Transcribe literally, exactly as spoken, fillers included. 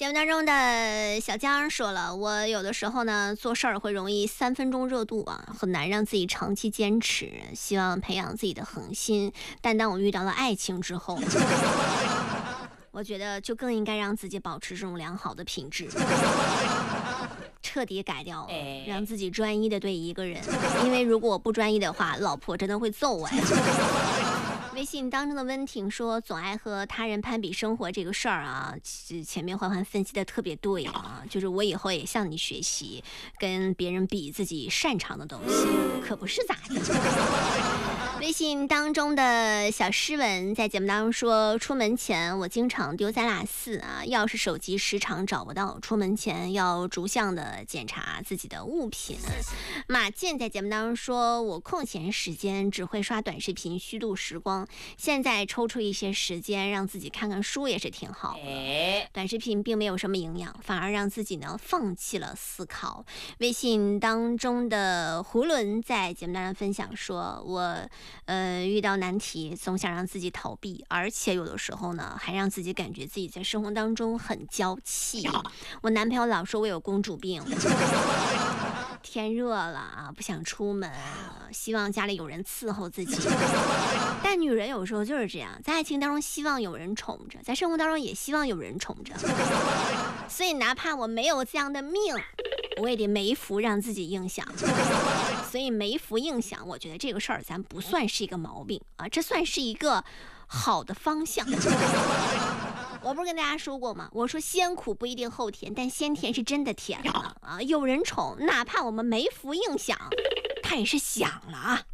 节目当中的小江说了，我有的时候呢做事儿会容易三分钟热度啊，很难让自己长期坚持，希望培养自己的恒心。但当我遇到了爱情之后，我觉得就更应该让自己保持这种良好的品质，彻底改掉，让自己专一的对一个人，因为如果我不专一的话，老婆真的会揍我呀。微信当中的温婷说，总爱和他人攀比生活这个事儿啊，前面欢欢分析的特别对啊，就是我以后也向你学习，跟别人比自己擅长的东西，可不是咋的。微信当中的小诗文在节目当中说，出门前我经常丢三落四啊，钥匙手机时常找不到，出门前要逐项的检查自己的物品。马健在节目当中说，我空闲时间只会刷短视频虚度时光，现在抽出一些时间让自己看看书也是挺好的。短视频并没有什么营养，反而让自己呢放弃了思考。微信当中的囫囵在节目当中分享说，我呃遇到难题总想让自己逃避，而且有的时候呢还让自己感觉自己在生活当中很娇气。我男朋友老说我有公主病。天热了啊，不想出门，希望家里有人伺候自己。但女人有时候就是这样，在爱情当中希望有人宠着，在生活当中也希望有人宠着。所以哪怕我没有这样的命，我也得没福让自己硬想。所以没福硬想，我觉得这个事儿咱不算是一个毛病啊，这算是一个好的方向。我不是跟大家说过吗？我说先苦不一定后甜，但先甜是真的甜了啊！有人宠，哪怕我们没福硬想，他也是想了啊。